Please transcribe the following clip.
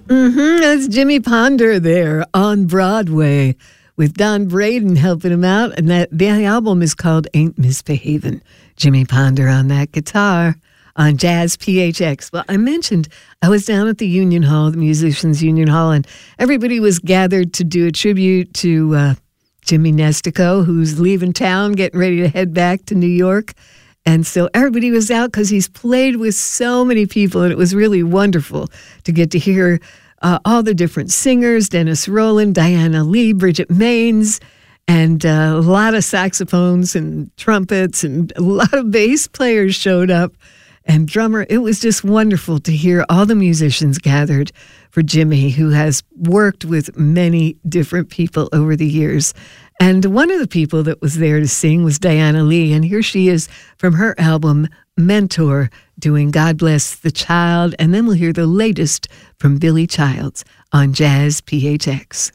That's Jimmy Ponder there on Broadway with Don Braden helping him out. And the album is called Ain't Misbehavin'. Jimmy Ponder on that guitar on Jazz PHX. Well, I mentioned I was down at the Union Hall, the Musicians Union Hall, and everybody was gathered to do a tribute to Jimmy Nestico, who's leaving town, getting ready to head back to New York. And so everybody was out because he's played with so many people, and it was really wonderful to get to hear all the different singers, Dennis Rowland, Diana Lee, Bridget Maines, and a lot of saxophones and trumpets, and a lot of bass players showed up, and drummer. It was just wonderful to hear all the musicians gathered for Jimmy, who has worked with many different people over the years. And one of the people that was there to sing was Diana Lee, and here she is from her album Mentor, doing God Bless the Child, and then we'll hear the latest from Billy Childs on Jazz PHX.